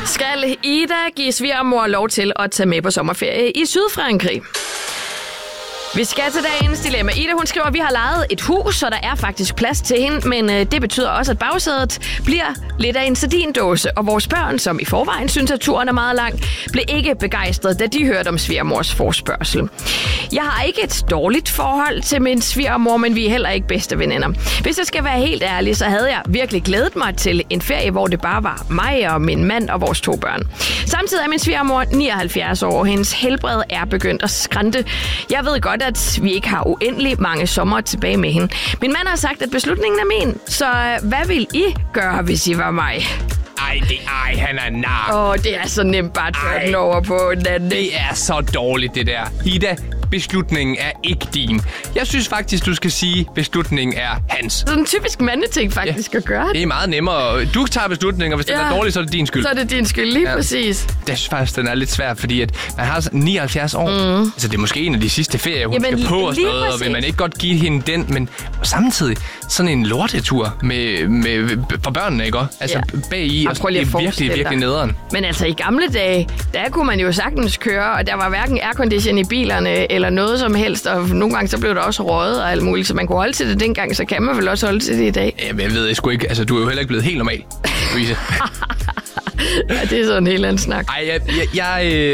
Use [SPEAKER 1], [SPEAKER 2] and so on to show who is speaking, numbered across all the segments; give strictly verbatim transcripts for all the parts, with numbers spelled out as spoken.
[SPEAKER 1] Skal Ida give svigermor lov til at tage med på sommerferie i Sydfrankrig? Vi skal til dagens dilemma. Ida, hun skriver, at vi har lejet et hus, så der er faktisk plads til hende, men øh, det betyder også, at bagsædet bliver lidt af en sardindåse, og vores børn, som i forvejen synes, at turen er meget lang, blev ikke begejstrede, da de hørte om svigermors forspørgsel. Jeg har ikke et dårligt forhold til min svigermor, men vi er heller ikke bedste veninder. Hvis jeg skal være helt ærlig, så havde jeg virkelig glædet mig til en ferie, hvor det bare var mig og min mand og vores to børn. Samtidig er min svigermor nioghalvfjerds år, og hendes helbred er begyndt at skrante. Jeg ved godt, at vi ikke har uendelig mange sommer tilbage med hende. Min mand har sagt, at beslutningen er min, så hvad vil I gøre, hvis I var mig?
[SPEAKER 2] Ej, det, ej, han er nar.
[SPEAKER 1] Åh, oh, det er så nemt bare at tørre den over på den anden.
[SPEAKER 2] Det er så dårligt, det der. Ida, beslutningen er ikke din. Jeg synes faktisk, du skal sige, at beslutningen er hans.
[SPEAKER 1] Sådan en typisk mandeting faktisk ja. at gøre.
[SPEAKER 2] Det er meget nemmere. Du tager beslutningen, og hvis ja. den er dårlig, så er det din skyld.
[SPEAKER 1] Så er det din skyld, lige ja. præcis.
[SPEAKER 2] Det synes faktisk, den er lidt svær, fordi at man har nioghalvfjerds år. Mm. Altså, det er måske en af de sidste ferier, hun Jamen, skal på og sådan noget, og vil man ikke godt give hende den, men samtidig sådan en lortetur med, med, for børnene, ikke? Altså, ja. bag i, og det er virkelig, virkelig nederen.
[SPEAKER 1] Men altså, i gamle dage, der kunne man jo sagtens køre, og der var hverken aircondition i bilerne, eller noget som helst, og nogle gange så blev der også røget og alt muligt, så man kunne holde til det dengang, så kan man vel også holde til det i dag.
[SPEAKER 2] Jamen, jeg ved jeg sgu ikke, altså du er jo heller ikke blevet helt normal, Louise.
[SPEAKER 1] Ja, det er sådan en helt anden snak.
[SPEAKER 2] Ej, jeg, jeg, jeg øh...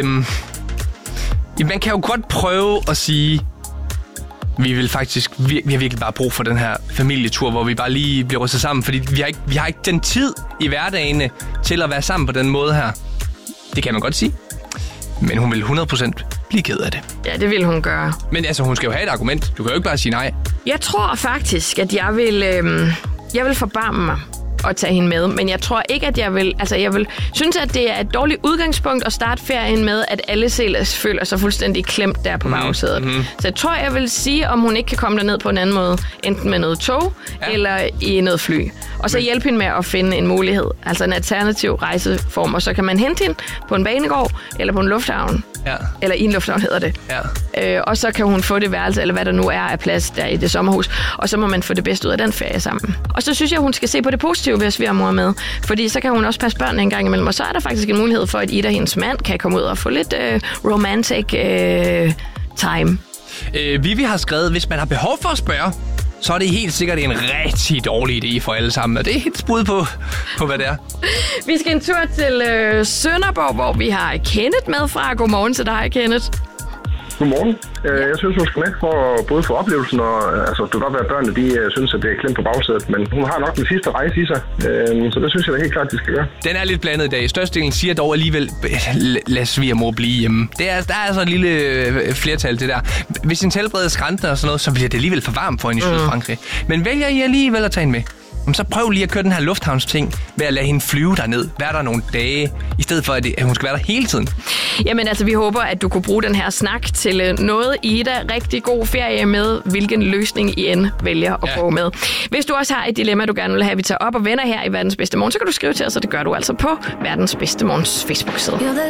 [SPEAKER 2] man kan jo godt prøve at sige, vi vil faktisk, vi, vi har virkelig bare brug for den her familietur, hvor vi bare lige bliver rystet sammen, fordi vi har ikke, vi har ikke den tid i hverdagene til at være sammen på den måde her. Det kan man godt sige. Men hun vil hundrede procent blive ked af det.
[SPEAKER 1] Ja, det vil hun gøre.
[SPEAKER 2] Men altså, hun skal jo have et argument. Du kan jo ikke bare sige nej.
[SPEAKER 1] Jeg tror faktisk, at jeg vil, øh, jeg vil forbarme mig og tage hende med, men jeg tror ikke, at jeg vil, altså jeg vil synes, at det er et dårligt udgangspunkt at starte ferien med, at alle føler sig fuldstændig klemt der på bagsædet. Mm-hmm. Så jeg tror, jeg vil sige, om hun ikke kan komme derned på en anden måde, enten med noget tog, ja. eller i noget fly. Og så hjælpe hende med at finde en mulighed, altså en alternativ rejseform, og så kan man hente hende på en banegård, eller på en lufthavn. Ja. Eller i en lufthavn hedder det. Ja. Øh, og så kan hun få det værelse, eller hvad der nu er af plads der i det sommerhus, og så må man få det bedste ud af den ferie sammen. Og så synes jeg, hun skal se på det positive ved at svigermor med, fordi så kan hun også passe børnene en gang imellem, og så er der faktisk en mulighed for, at Ida og hendes mand kan komme ud og få lidt øh, romantic øh, time.
[SPEAKER 2] Øh, Vivi har skrevet, hvis man har behov for at spørge, så er det helt sikkert en rigtig dårlig idé for alle sammen, og det er helt bud på, på hvad det er.
[SPEAKER 1] Vi skal en tur til øh, Sønderborg, hvor vi har Kenneth med fra. Godmorgen til dig, Kenneth.
[SPEAKER 3] Godmorgen. Jeg synes, hun skal med for både for oplevelsen, og altså, det kan godt være, at børnene de, synes, at det er klemt på bagsædet, men hun har nok den sidste rejse i sig, så det synes jeg da helt klart, de skal gøre.
[SPEAKER 2] Den er lidt blandet i dag. Størstedelen siger dog alligevel, lad svigermor blive hjemme. Det er, der er altså et lille flertal det der. Hvis en helbred skrænter og sådan noget, så bliver det alligevel for varmt for hende i Sydfrankrig. Men vælger I alligevel at tage hende med? Så prøv lige at køre den her lufthavnsting ved at lade hende flyve derned. Vær der nogle dage, i stedet for, at hun skal være der hele tiden.
[SPEAKER 1] Jamen altså, vi håber, at du kunne bruge den her snak til noget, Ida. Rigtig god ferie med, hvilken løsning I end vælger at ja. gå med. Hvis du også har et dilemma, du gerne vil have, vi tager op og vender her i Verdens Bedste Morgen, så kan du skrive til os, og det gør du altså på Verdens Bedste Morgens Facebook-side.